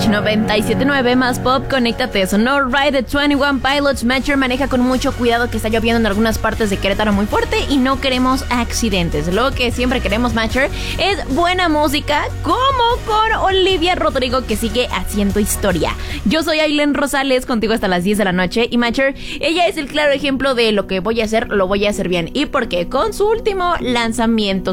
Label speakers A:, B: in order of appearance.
A: Touch 97.9 más pop, conéctate. Sonó Ride de 21 Pilots. Matcher maneja con mucho cuidado que está lloviendo en algunas partes de Querétaro muy fuerte y no queremos accidentes. Lo que siempre queremos, Matcher, es buena música, como con Olivia Rodrigo, que sigue haciendo historia. Yo soy Aileen Rosales, contigo hasta las 10 de la noche. Y Matcher, ella es el claro ejemplo de lo que voy a hacer, lo voy a hacer bien. ¿Y por qué? Con su último lanzamiento,